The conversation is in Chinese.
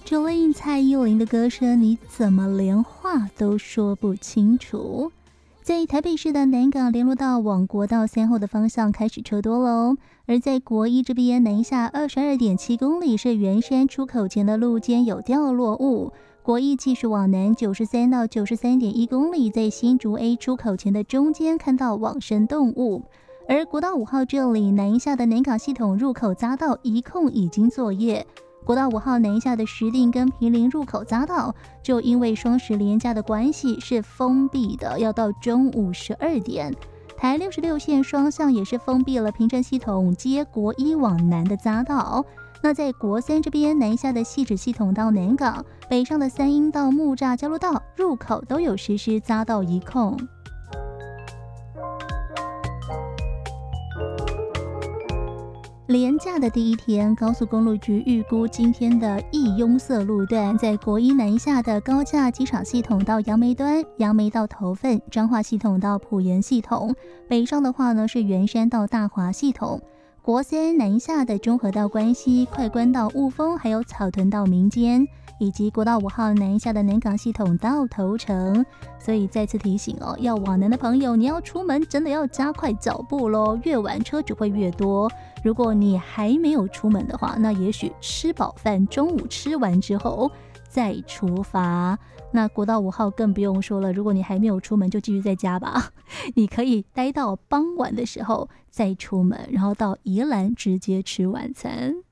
只了应蔡依林的歌声，你怎么连话都说不清楚？在台北市的南港联络道往国道3号的方向开始车多喽，而在国一这边南下22.7公里是圆山出口前的路肩有掉落物，国一继续往南93到93.1公里，在新竹 A 出口前的中间看到往生动物。而国道5号这里南下的南港系统入口匝道一控已经作业，国道5号南下的石碇跟坪林入口匝道就因为双十连假的关系是封闭的，要到中午12点。台66线双向也是封闭了平镇系统接国一往南的匝道。那在国3这边南下的汐止系统到南港，北上的三鶯到木栅交流道入口都有实施匝道一控。连假的第一天，高速公路局预估今天的易拥塞路段，在国一南下的高架机场系统到杨梅端、杨梅到头份、彰化系统到埔盐系统，北上的话呢是圆山到大华系统。国3南下的中和到关西、快关到雾峰，还有草屯到民间，以及国道5号南下的南港系统到头城。所以再次提醒哦，要往南的朋友，你要出门真的要加快脚步咯，越晚车只会越多。如果你还没有出门的话，那也许吃饱饭，中午吃完之后再出发。那国道5号更不用说了，如果你还没有出门，就继续在家吧。你可以待到傍晚的时候再出门，然后到宜兰直接吃晚餐。